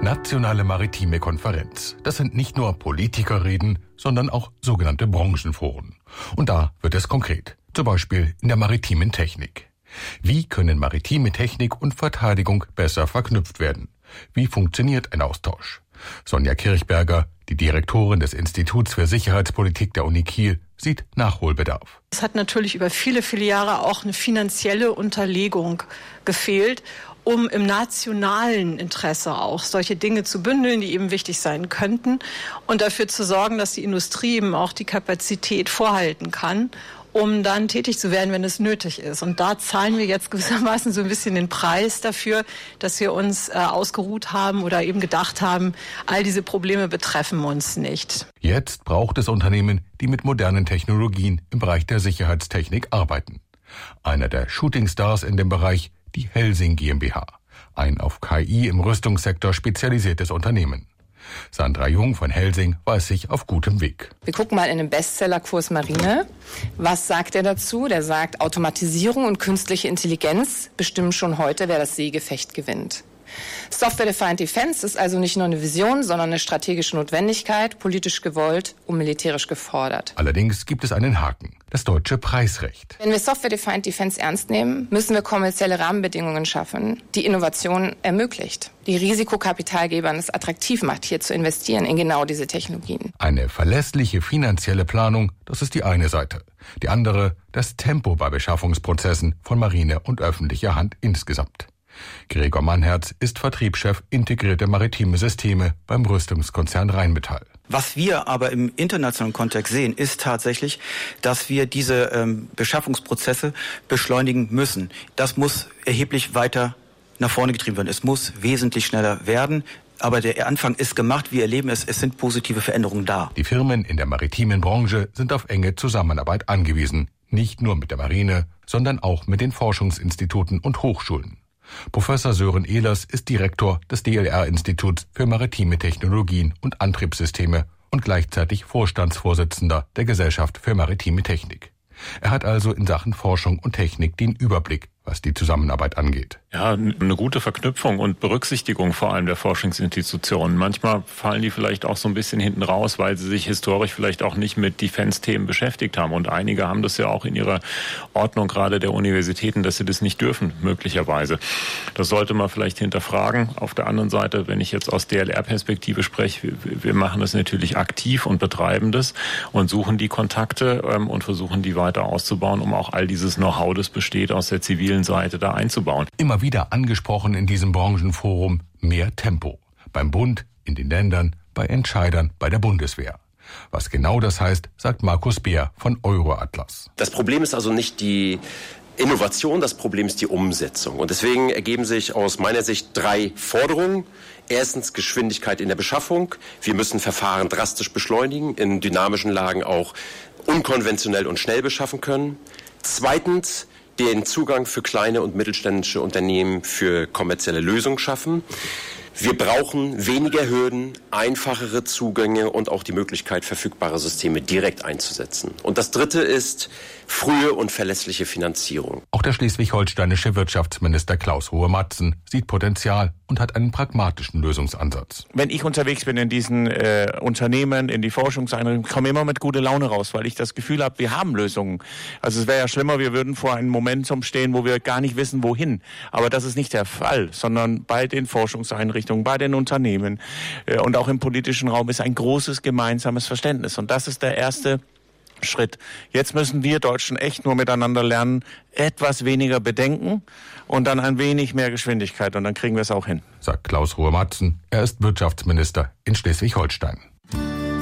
Nationale Maritime Konferenz. Das sind nicht nur Politikerreden, sondern auch sogenannte Branchenforen. Und da wird es konkret. Zum Beispiel in der maritimen Technik. Wie können maritime Technik und Verteidigung besser verknüpft werden? Wie funktioniert ein Austausch? Sonja Kirchberger, die Direktorin des Instituts für Sicherheitspolitik der Uni Kiel, sieht Nachholbedarf. Es hat natürlich über viele, viele Jahre auch eine finanzielle Unterlegung gefehlt, um im nationalen Interesse auch solche Dinge zu bündeln, die eben wichtig sein könnten und dafür zu sorgen, dass die Industrie eben auch die Kapazität vorhalten kann, um dann tätig zu werden, wenn es nötig ist. Und da zahlen wir jetzt gewissermaßen so ein bisschen den Preis dafür, dass wir uns ausgeruht haben oder eben gedacht haben, all diese Probleme betreffen uns nicht. Jetzt braucht es Unternehmen, die mit modernen Technologien im Bereich der Sicherheitstechnik arbeiten. Einer der Shootingstars in dem Bereich, die Helsing GmbH, ein auf KI im Rüstungssektor spezialisiertes Unternehmen. Sandra Jung von Helsing weiß sich auf gutem Weg. Wir gucken mal in den Bestsellerkurs Marine. Was sagt er dazu? Der sagt, Automatisierung und künstliche Intelligenz bestimmen schon heute, wer das Seegefecht gewinnt. Software-Defined Defense ist also nicht nur eine Vision, sondern eine strategische Notwendigkeit, politisch gewollt und militärisch gefordert. Allerdings gibt es einen Haken, das deutsche Preisrecht. Wenn wir Software-Defined Defense ernst nehmen, müssen wir kommerzielle Rahmenbedingungen schaffen, die Innovation ermöglicht, die Risikokapitalgebern es attraktiv macht, hier zu investieren in genau diese Technologien. Eine verlässliche finanzielle Planung, das ist die eine Seite. Die andere, das Tempo bei Beschaffungsprozessen von Marine und öffentlicher Hand insgesamt. Gregor Mannherz ist Vertriebschef Integrierte Maritime Systeme beim Rüstungskonzern Rheinmetall. Was wir aber im internationalen Kontext sehen, ist tatsächlich, dass wir diese Beschaffungsprozesse beschleunigen müssen. Das muss erheblich weiter nach vorne getrieben werden. Es muss wesentlich schneller werden. Aber der Anfang ist gemacht. Wir erleben es. Es sind positive Veränderungen da. Die Firmen in der maritimen Branche sind auf enge Zusammenarbeit angewiesen. Nicht nur mit der Marine, sondern auch mit den Forschungsinstituten und Hochschulen. Professor Sören Ehlers ist Direktor des DLR-Instituts für maritime Technologien und Antriebssysteme und gleichzeitig Vorstandsvorsitzender der Gesellschaft für maritime Technik. Er hat also in Sachen Forschung und Technik den Überblick, was die Zusammenarbeit angeht. Ja, eine gute Verknüpfung und Berücksichtigung vor allem der Forschungsinstitutionen. Manchmal fallen die vielleicht auch so ein bisschen hinten raus, weil sie sich historisch vielleicht auch nicht mit Defense-Themen beschäftigt haben. Und einige haben das ja auch in ihrer Ordnung, gerade der Universitäten, dass sie das nicht dürfen, möglicherweise. Das sollte man vielleicht hinterfragen. Auf der anderen Seite, wenn ich jetzt aus DLR-Perspektive spreche, wir machen das natürlich aktiv und betreiben das und suchen die Kontakte und versuchen, die weiter auszubauen, um auch all dieses Know-how, das besteht, aus der zivilen Seite da einzubauen. Immer wieder angesprochen in diesem Branchenforum mehr Tempo. Beim Bund, in den Ländern, bei Entscheidern, bei der Bundeswehr. Was genau das heißt, sagt Markus Beer von Euroatlas. Das Problem ist also nicht die Innovation, das Problem ist die Umsetzung. Und deswegen ergeben sich aus meiner Sicht 3 Forderungen. Erstens Geschwindigkeit in der Beschaffung. Wir müssen Verfahren drastisch beschleunigen, in dynamischen Lagen auch unkonventionell und schnell beschaffen können. Zweitens den Zugang für kleine und mittelständische Unternehmen für kommerzielle Lösungen schaffen. Wir brauchen weniger Hürden, einfachere Zugänge und auch die Möglichkeit, verfügbare Systeme direkt einzusetzen. Und das Dritte ist frühe und verlässliche Finanzierung. Auch der schleswig-holsteinische Wirtschaftsminister Klaus Hohe-Matzen sieht Potenzial und hat einen pragmatischen Lösungsansatz. Wenn ich unterwegs bin in diesen Unternehmen, in die Forschungseinrichtungen, komme ich immer mit guter Laune raus, weil ich das Gefühl habe, wir haben Lösungen. Also es wäre ja schlimmer, wir würden vor einem Momentum stehen, wo wir gar nicht wissen, wohin. Aber das ist nicht der Fall, sondern bei den Forschungseinrichtungen, bei den Unternehmen und auch im politischen Raum ist ein großes gemeinsames Verständnis. Und das ist der erste Schritt. Jetzt müssen wir Deutschen echt nur miteinander lernen, etwas weniger bedenken und dann ein wenig mehr Geschwindigkeit und dann kriegen wir es auch hin. Sagt Klaus Hohe-Matzen. Er ist Wirtschaftsminister in Schleswig-Holstein.